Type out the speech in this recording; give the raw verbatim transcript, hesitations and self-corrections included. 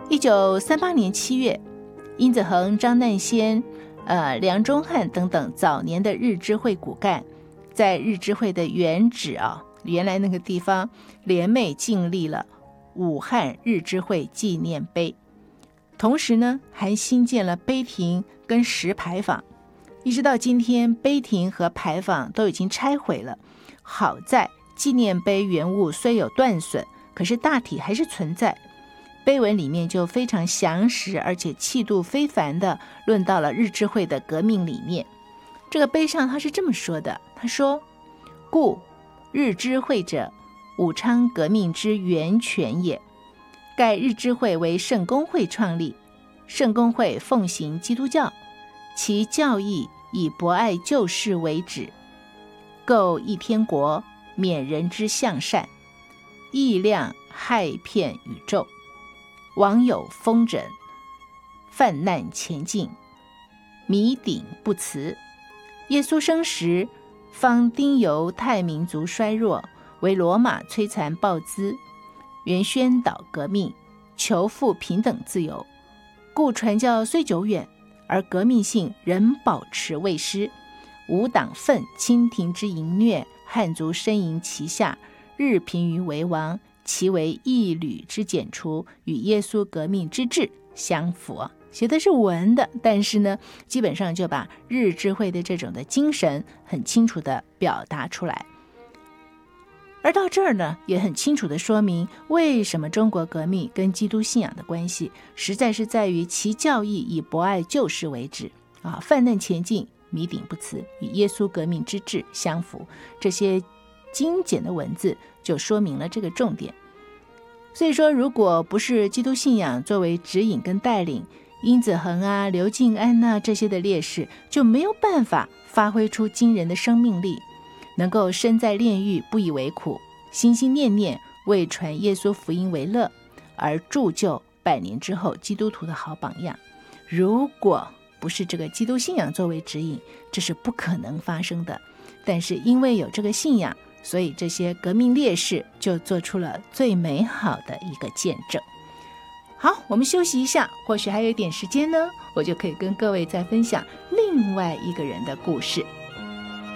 一九三八年七月，殷子恒、张难先、呃梁中汉等等早年的日知会骨干，在日知会的原址啊，原来那个地方联袂建立了武汉日知会纪念碑，同时呢，还新建了碑亭跟石牌坊。一直到今天，碑亭和牌坊都已经拆毁了。好在纪念碑原物虽有断损，可是大体还是存在。碑文里面就非常详实，而且气度非凡的论到了日知会的革命理念。这个碑上他是这么说的，他说：故日知会者，武昌革命之源泉也。盖日知会为圣公会创立，圣公会奉行基督教，其教义以博爱救世为旨，构一天国，免人之向善，意量害骗宇宙。网友风疹，泛难前进，弥顶不辞。耶稣生时，方丁犹太民族衰弱，为罗马摧残暴资，原宣导革命，求复平等自由。故传教虽久远，而革命性仍保持未失。吾党愤清廷之淫虐，汉族呻吟其下，日贫于为王，其为一缕之剪除，与耶稣革命之志相符。写的是文的，但是呢，基本上就把日知会的这种的精神很清楚的表达出来。而到这儿呢，也很清楚的说明为什么中国革命跟基督信仰的关系，实在是在于其教义以博爱救世为旨啊，泛难前进，弥顶不辞，与耶稣革命之志相符。这些精简的文字就说明了这个重点。所以说，如果不是基督信仰作为指引跟带领，殷子恒啊、刘敬安啊这些的烈士就没有办法发挥出惊人的生命力，能够身在炼狱不以为苦，心心念念为传耶稣福音为乐，而铸就百年之后基督徒的好榜样。如果不是这个基督信仰作为指引，这是不可能发生的。但是因为有这个信仰，所以这些革命烈士就做出了最美好的一个见证。好，我们休息一下，或许还有一点时间呢，我就可以跟各位再分享另外一个人的故事。